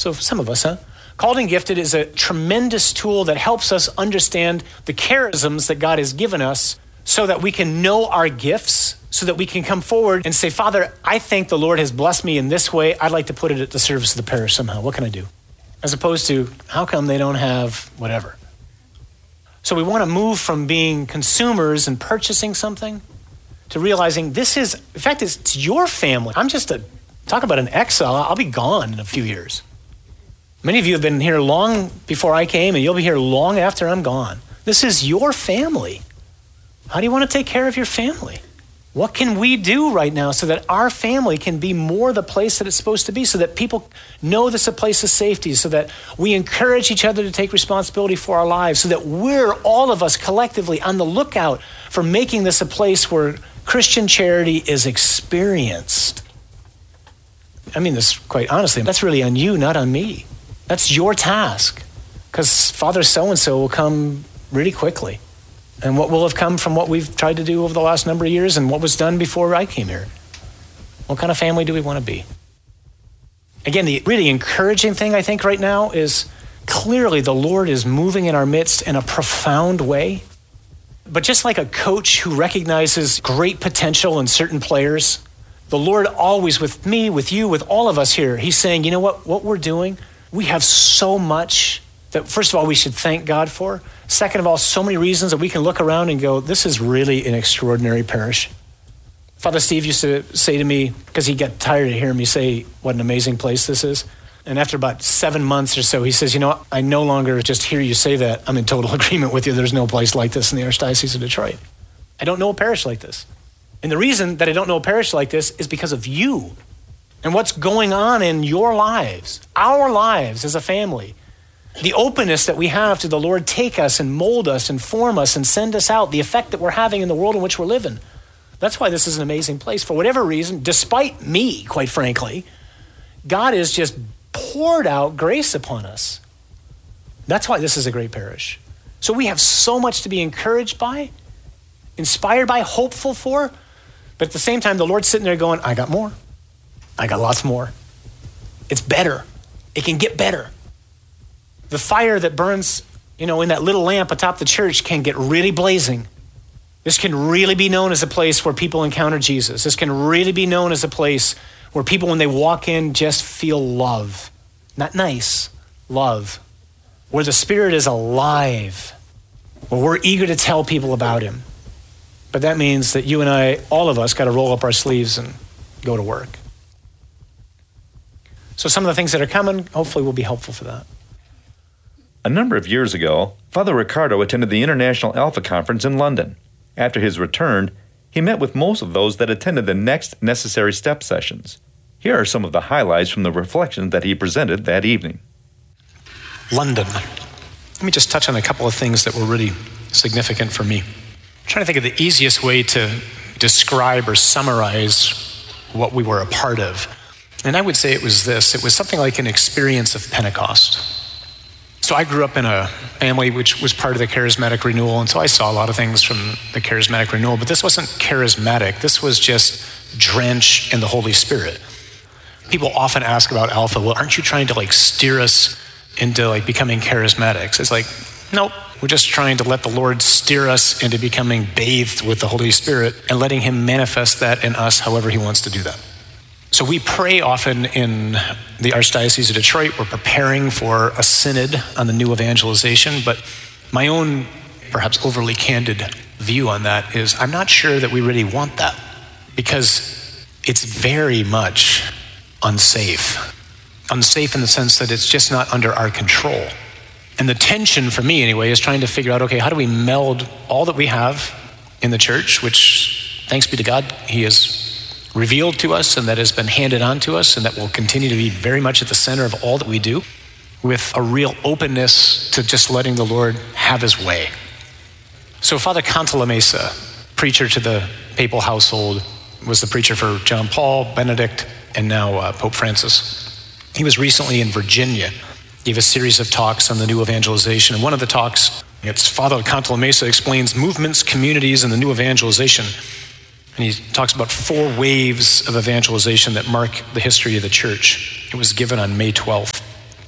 So some of us, Called and Gifted is a tremendous tool that helps us understand the charisms that God has given us so that we can know our gifts, so that we can come forward and say, Father, I think the Lord has blessed me in this way. I'd like to put it at the service of the parish somehow. What can I do? As opposed to, how come they don't have whatever? So we want to move from being consumers and purchasing something to realizing this is, in fact, it's your family. I'm just talk about an exile. I'll be gone in a few years. Many of you have been here long before I came, and you'll be here long after I'm gone. This is your family. How do you want to take care of your family? What can we do right now so that our family can be more the place that it's supposed to be, so that people know this is a place of safety, so that we encourage each other to take responsibility for our lives, so that we're, all of us collectively, on the lookout for making this a place where Christian charity is experienced. I mean this quite honestly. That's really on you, not on me. That's your task, because Father so-and-so will come really quickly. And what will have come from what we've tried to do over the last number of years and what was done before I came here? What kind of family do we want to be? Again, the really encouraging thing I think right now is clearly the Lord is moving in our midst in a profound way. But just like a coach who recognizes great potential in certain players, the Lord always, with me, with you, with all of us here, he's saying, you know what we're doing? We have so much that, first of all, we should thank God for. Second of all, so many reasons that we can look around and go, this is really an extraordinary parish. Father Steve used to say to me, because he got tired of hearing me say what an amazing place this is. And after about 7 months or so, he says, you know what? I no longer just hear you say that. I'm in total agreement with you. There's no place like this in the Archdiocese of Detroit. I don't know a parish like this. And the reason that I don't know a parish like this is because of you and what's going on in your lives, our lives as a family. The openness that we have to the Lord take us and mold us and form us and send us out, the effect that we're having in the world in which we're living. That's why this is an amazing place. For whatever reason, despite me, quite frankly, God has just poured out grace upon us. That's why this is a great parish. So we have so much to be encouraged by, inspired by, hopeful for, but at the same time, the Lord's sitting there going, I got more. I got lots more. It's better. It can get better. The fire that burns, in that little lamp atop the church can get really blazing. This can really be known as a place where people encounter Jesus. This can really be known as a place where people, when they walk in, just feel love. Not nice, love. Where the Spirit is alive. Where we're eager to tell people about him. But that means that you and I, all of us, got to roll up our sleeves and go to work. So some of the things that are coming, hopefully, will be helpful for that. A number of years ago, Father Riccardo attended the International Alpha Conference in London. After his return, he met with most of those that attended the Next Necessary Step sessions. Here are some of the highlights from the reflections that he presented that evening. London. Let me just touch on a couple of things that were really significant for me. I'm trying to think of the easiest way to describe or summarize what we were a part of. And I would say it was this. It was something like an experience of Pentecost. So I grew up in a family which was part of the charismatic renewal, and so I saw a lot of things from the charismatic renewal, but this wasn't charismatic. This was just drenched in the Holy Spirit. People often ask about Alpha, well, aren't you trying to steer us into becoming charismatics? It's like, nope, we're just trying to let the Lord steer us into becoming bathed with the Holy Spirit and letting him manifest that in us however he wants to do that. So we pray often in the Archdiocese of Detroit. We're preparing for a synod on the new evangelization, but my own, perhaps overly candid view on that is I'm not sure that we really want that, because it's very much unsafe. Unsafe in the sense that it's just not under our control. And the tension for me anyway is trying to figure out, okay, how do we meld all that we have in the church, which thanks be to God, he has revealed to us and that has been handed on to us and that will continue to be very much at the center of all that we do, with a real openness to just letting the Lord have his way. So Father Cantalamessa, preacher to the papal household, was the preacher for John Paul, Benedict, and now Pope Francis. He was recently in Virginia, gave a series of talks on the new evangelization. And one of the talks, it's Father Cantalamessa explains movements, communities, and the new evangelization. And he talks about 4 waves of evangelization that mark the history of the church. It was given on May 12th.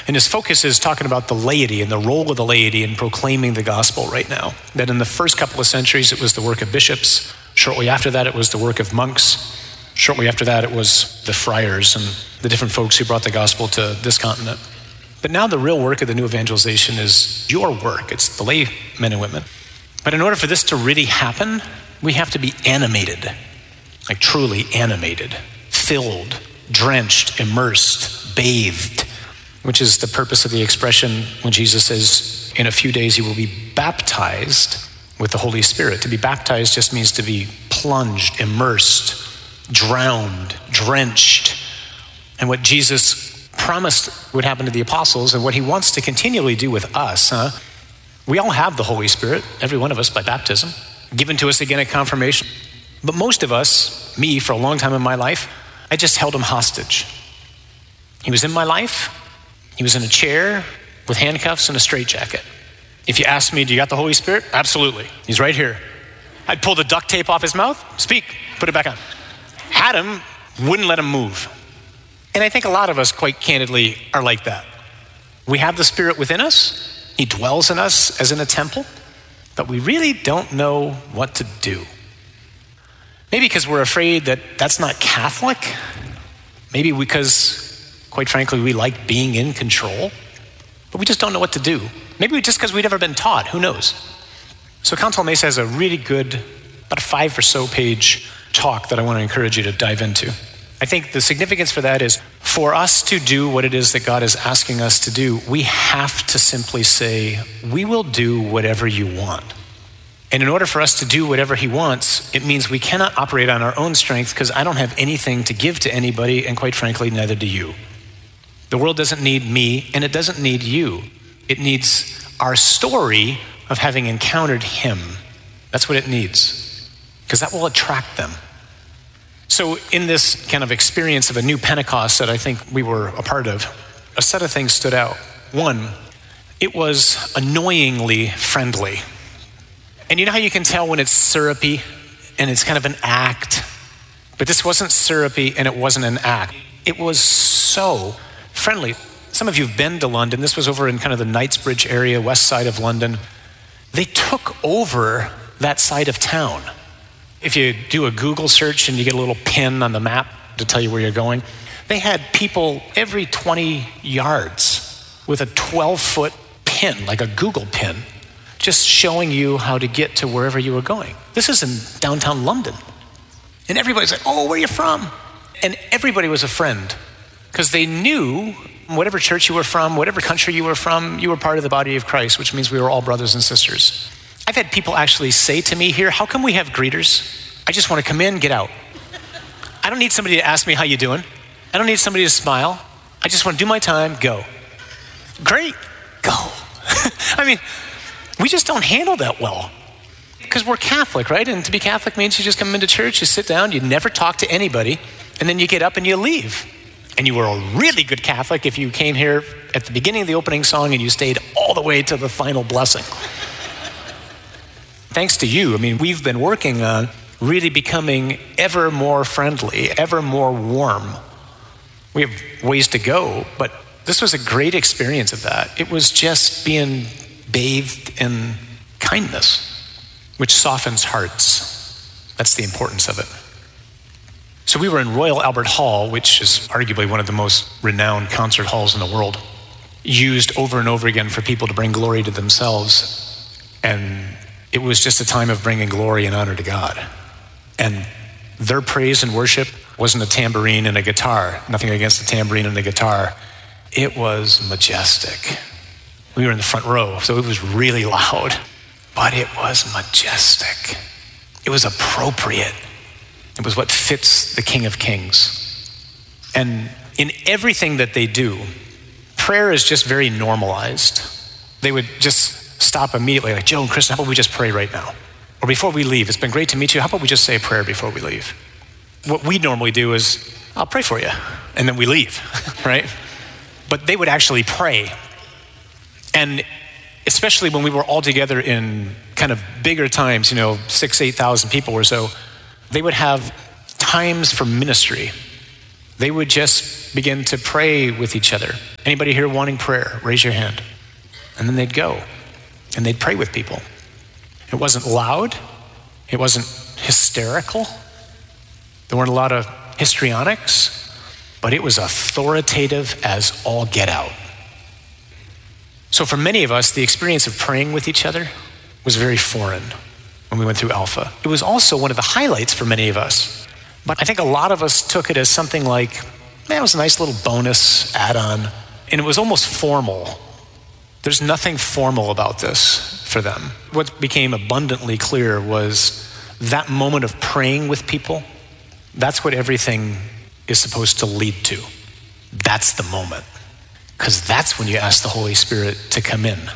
And his focus is talking about the laity and the role of the laity in proclaiming the gospel right now. That in the first couple of centuries, it was the work of bishops. Shortly after that, it was the work of monks. Shortly after that, it was the friars and the different folks who brought the gospel to this continent. But now the real work of the new evangelization is your work. It's the lay men and women. But in order for this to really happen, we have to be animated, like truly animated, filled, drenched, immersed, bathed, which is the purpose of the expression when Jesus says, in a few days you will be baptized with the Holy Spirit. To be baptized just means to be plunged, immersed, drowned, drenched. And what Jesus promised would happen to the apostles and what he wants to continually do with us, we all have the Holy Spirit, every one of us by baptism, given to us again at confirmation. But most of us, me for a long time in my life, I just held him hostage. He was in my life. He was in a chair with handcuffs and a straitjacket. If you asked me, do you got the Holy Spirit? Absolutely. He's right here. I'd pull the duct tape off his mouth, speak, put it back on. Had him, wouldn't let him move. And I think a lot of us, quite candidly, are like that. We have the Spirit within us. He dwells in us as in a temple, but we really don't know what to do. Maybe because we're afraid that that's not Catholic. Maybe because, quite frankly, we like being in control, but we just don't know what to do. Maybe just because we've never been taught, who knows? So Council Mesa has a really good, about a 5 or so page talk that I want to encourage you to dive into. I think the significance for that is for us to do what it is that God is asking us to do, we have to simply say, we will do whatever you want. And in order for us to do whatever he wants, it means we cannot operate on our own strength because I don't have anything to give to anybody, and quite frankly, neither do you. The world doesn't need me, and it doesn't need you. It needs our story of having encountered him. That's what it needs, because that will attract them. So in this kind of experience of a new Pentecost that I think we were a part of, a set of things stood out. One, it was annoyingly friendly. And you know how you can tell when it's syrupy and it's kind of an act? But this wasn't syrupy and it wasn't an act. It was so friendly. Some of you have been to London. This was over in kind of the Knightsbridge area, west side of London. They took over that side of town. If you do a Google search and you get a little pin on the map to tell you where you're going, they had people every 20 yards with a 12-foot pin, like a Google pin, just showing you how to get to wherever you were going. This is in downtown London. And everybody's like, oh, where are you from? And everybody was a friend because they knew whatever church you were from, whatever country you were from, you were part of the body of Christ, which means we were all brothers and sisters. I've had people actually say to me here, how come we have greeters? I just want to come in, get out. I don't need somebody to ask me how you doing. I don't need somebody to smile. I just want to do my time, go. Great, go. I mean, we just don't handle that well because we're Catholic, right? And to be Catholic means you just come into church, you sit down, you never talk to anybody, and then you get up and you leave. And you were a really good Catholic if you came here at the beginning of the opening song and you stayed all the way to the final blessing. Thanks to you, I mean, we've been working on really becoming ever more friendly, ever more warm. We have ways to go, but this was a great experience of that. It was just being bathed in kindness, which softens hearts. That's the importance of it. So we were in Royal Albert Hall, which is arguably one of the most renowned concert halls in the world, used over and over again for people to bring glory to themselves. And it was just a time of bringing glory and honor to God. And their praise and worship wasn't a tambourine and a guitar. Nothing against the tambourine and the guitar. It was majestic. We were in the front row, so it was really loud, but it was majestic. It was appropriate. It was what fits the King of Kings. And in everything that they do, prayer is just very normalized. They would just stop immediately, like, Joe and Kristen, how about we just pray right now? Or before we leave, it's been great to meet you. How about we just say a prayer before we leave? What we normally do is, I'll pray for you. And then we leave, right? But they would actually pray. And especially when we were all together in kind of bigger times, 6,000, 8,000 people or so, they would have times for ministry. They would just begin to pray with each other. Anybody here wanting prayer? Raise your hand. And then they'd go and they'd pray with people. It wasn't loud. It wasn't hysterical. There weren't a lot of histrionics, but it was authoritative as all get out. So for many of us, the experience of praying with each other was very foreign when we went through Alpha. It was also one of the highlights for many of us. But I think a lot of us took it as something like, man, it was a nice little bonus add-on. And it was almost formal. There's nothing formal about this for them. What became abundantly clear was that moment of praying with people, that's what everything is supposed to lead to. That's the moment. Because that's when you ask the Holy Spirit to come in.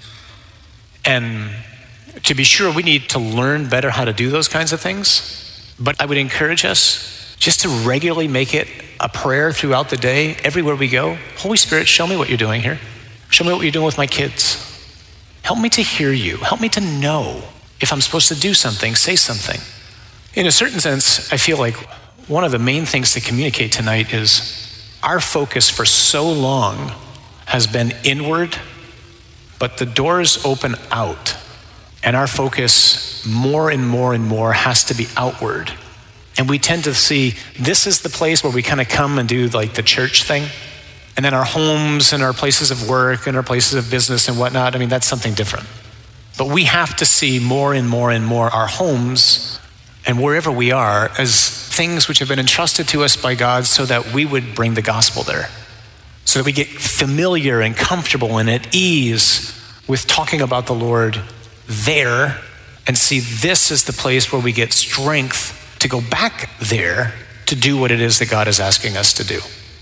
And to be sure, we need to learn better how to do those kinds of things. But I would encourage us just to regularly make it a prayer throughout the day, everywhere we go. Holy Spirit, show me what you're doing here. Show me what you're doing with my kids. Help me to hear you. Help me to know if I'm supposed to do something, say something. In a certain sense, I feel like one of the main things to communicate tonight is our focus for so long has been inward, but the doors open out. And our focus more and more and more has to be outward. And we tend to see this is the place where we kind of come and do like the church thing. And then our homes and our places of work and our places of business and whatnot, I mean, that's something different. But we have to see more and more and more our homes and wherever we are as things which have been entrusted to us by God so that we would bring the gospel there. So that we get familiar and comfortable and at ease with talking about the Lord there and see this is the place where we get strength to go back there to do what it is that God is asking us to do.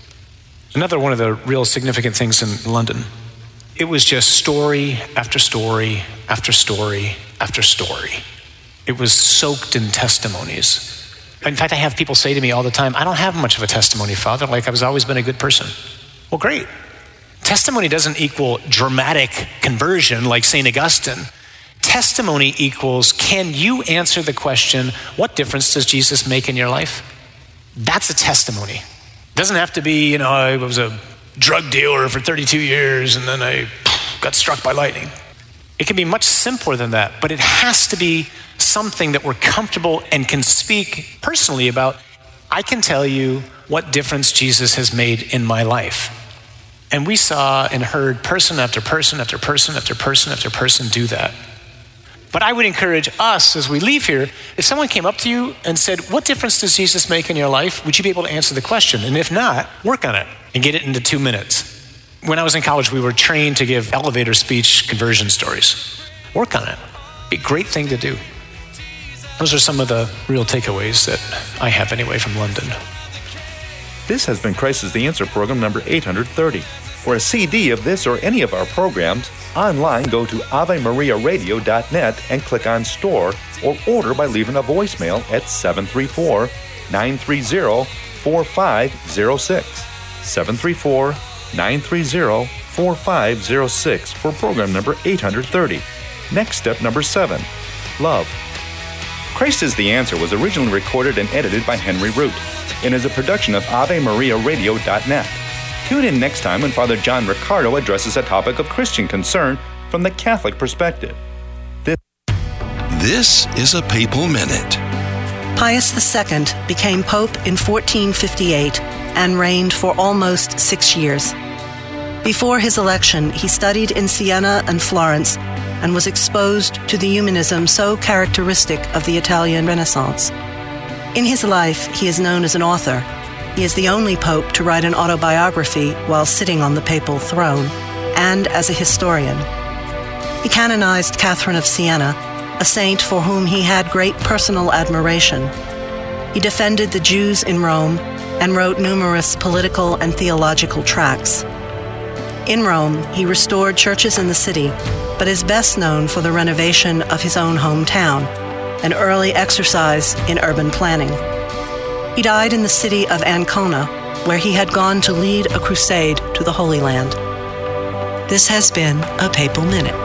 Another one of the real significant things in London, it was just story after story after story after story. It was soaked in testimonies. In fact, I have people say to me all the time, I don't have much of a testimony, Father, like I've always been a good person. Well, great. Testimony doesn't equal dramatic conversion like St. Augustine. Testimony equals, can you answer the question, what difference does Jesus make in your life? That's a testimony. It doesn't have to be, I was a drug dealer for 32 years and then I got struck by lightning. It can be much simpler than that, but it has to be something that we're comfortable and can speak personally about. I can tell you what difference Jesus has made in my life. And we saw and heard person after person after person after person after person do that. But I would encourage us as we leave here, if someone came up to you and said, what difference does Jesus make in your life? Would you be able to answer the question? And if not, work on it and get it into 2 minutes. When I was in college, we were trained to give elevator speech conversion stories. Work on it. Be a great thing to do. Those are some of the real takeaways that I have anyway from London. This has been Christ is the Answer program number 830. For a CD of this or any of our programs, online go to AveMariaRadio.net and click on Store or order by leaving a voicemail at 734-930-4506. 734-930-4506 for program number 830. Next step number 7, love. Christ is the Answer was originally recorded and edited by Henry Root and is a production of AveMariaRadio.net. Tune in next time when Father John Riccardo addresses a topic of Christian concern from the Catholic perspective. This is a Papal Minute. Pius II became Pope in 1458 and reigned for almost 6 years. Before his election, he studied in Siena and Florence and was exposed to the humanism so characteristic of the Italian Renaissance. In his life, he is known as an author. He is the only pope to write an autobiography while sitting on the papal throne, and as a historian. He canonized Catherine of Siena, a saint for whom he had great personal admiration. He defended the Jews in Rome and wrote numerous political and theological tracts. In Rome, he restored churches in the city, but is best known for the renovation of his own hometown, an early exercise in urban planning. He died in the city of Ancona, where he had gone to lead a crusade to the Holy Land. This has been a Papal Minute.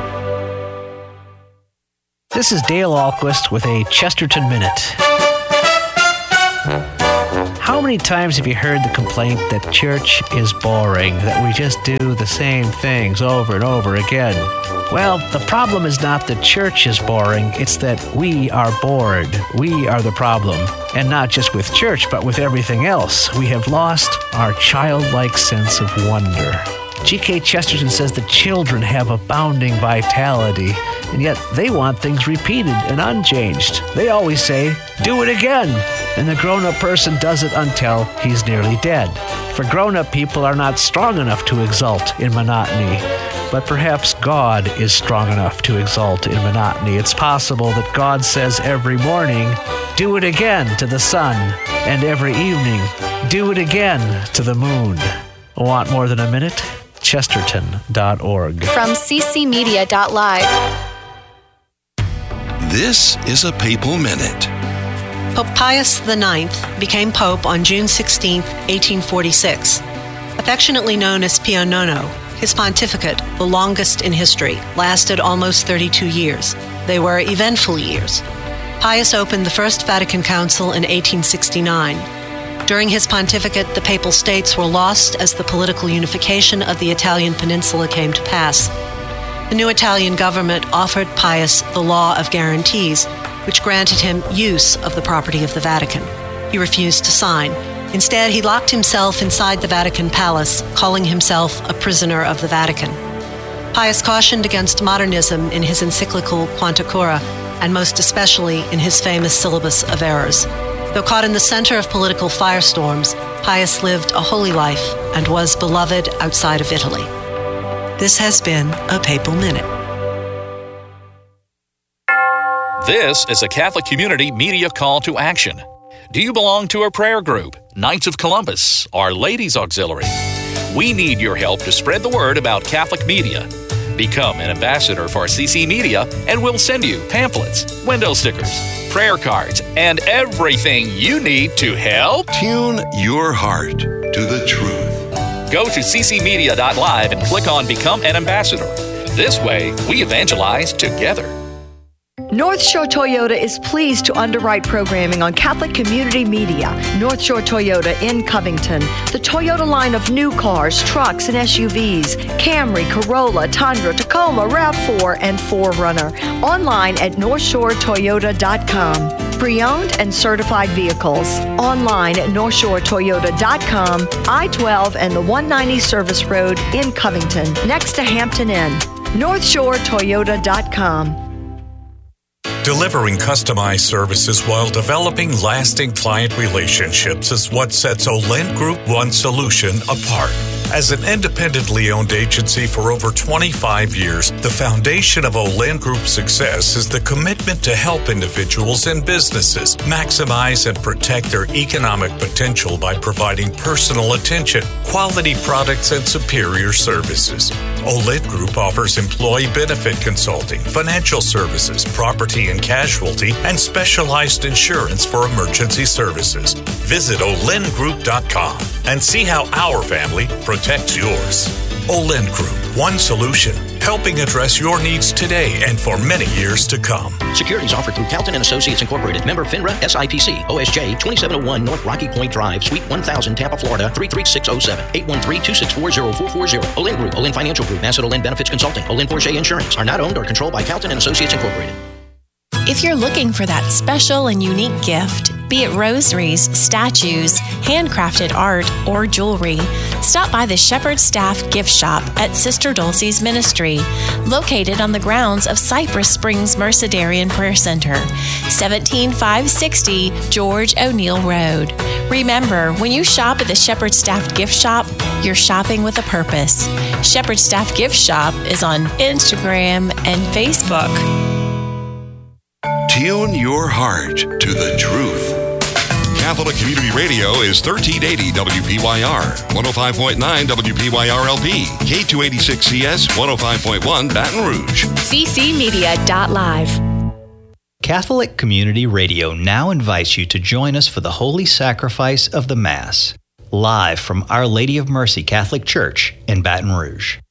This is Dale Ahlquist with a Chesterton Minute. How How many times have you heard the complaint that church is boring, that we just do the same things over and over again? Well, the problem is not that church is boring, it's that we are bored. We are the problem. And not just with church, but with everything else. We have lost our childlike sense of wonder. G.K. Chesterton says that children have abounding vitality, and yet they want things repeated and unchanged. They always say, "Do it again," and the grown-up person does it until he's nearly dead. For grown-up people are not strong enough to exult in monotony, but perhaps God is strong enough to exult in monotony. It's possible that God says every morning, "Do it again" to the sun, and every evening, "Do it again" to the moon. Want more than a minute? Chesterton.org. From ccmedia.live. This is a Papal Minute. Pope Pius IX became Pope on June 16, 1846. Affectionately known as Pio Nono, his pontificate, the longest in history, lasted almost 32 years. They were eventful years. Pius opened the First Vatican Council in 1869. During his pontificate, the Papal States were lost as the political unification of the Italian peninsula came to pass. The new Italian government offered Pius the law of guarantees, which granted him use of the property of the Vatican. He refused to sign. Instead, he locked himself inside the Vatican Palace, calling himself a prisoner of the Vatican. Pius cautioned against modernism in his encyclical Quanta Cura, and most especially in his famous Syllabus of Errors. Though caught in the center of political firestorms, Pius lived a holy life and was beloved outside of Italy. This has been a Papal Minute. This is a Catholic Community Media call to action. Do you belong to a prayer group, Knights of Columbus, or Ladies Auxiliary? We need your help to spread the word about Catholic media. Become an ambassador for CC Media, and we'll send you pamphlets, window stickers, prayer cards, and everything you need to help. Tune your heart to the truth. Go to ccmedia.live and click on Become an Ambassador. This way, we evangelize together. North Shore Toyota is pleased to underwrite programming on Catholic Community Media. North Shore Toyota in Covington. The Toyota line of new cars, trucks, and SUVs. Camry, Corolla, Tundra, Tacoma, RAV4, and 4Runner. Online at NorthshoreToyota.com. Pre-owned and certified vehicles. Online at NorthshoreToyota.com. I-12 and the 190 Service Road in Covington, next to Hampton Inn. NorthshoreToyota.com. Delivering customized services while developing lasting client relationships is what sets Olent Group One Solution apart. As an independently owned agency for over 25 years, the foundation of Olent Group's success is the commitment to help individuals and businesses maximize and protect their economic potential by providing personal attention, quality products, and superior services. Olent Group offers employee benefit consulting, financial services, property and casualty, and specialized insurance for emergency services. Visit olentgroup.com and see how our family protects yours. Olent Group, one solution, helping address your needs today and for many years to come. Securities offered through Calton and Associates Incorporated. Member FINRA SIPC. OSJ 2701 North Rocky Point Drive, Suite 1000, Tampa, Florida 33607. 813-264-0440. Olent Group, Olent Financial Group, Nassau Olent Benefits Consulting, Olent Porsche Insurance are not owned or controlled by Calton and Associates Incorporated. If you're looking for that special and unique gift, be it rosaries, statues, handcrafted art, or jewelry, stop by the Shepherd Staff Gift Shop at Sister Dulcie's Ministry, located on the grounds of Cypress Springs Mercedarian Prayer Center, 17560 George O'Neill Road. Remember, when you shop at the Shepherd Staff Gift Shop, you're shopping with a purpose. Shepherd Staff Gift Shop is on Instagram and Facebook. Tune your heart to the truth. Catholic Community Radio is 1380 WPYR, 105.9 WPYR-LP, K286CS, 105.1 Baton Rouge. ccmedia.live. Catholic Community Radio now invites you to join us for the Holy Sacrifice of the Mass, live from Our Lady of Mercy Catholic Church in Baton Rouge.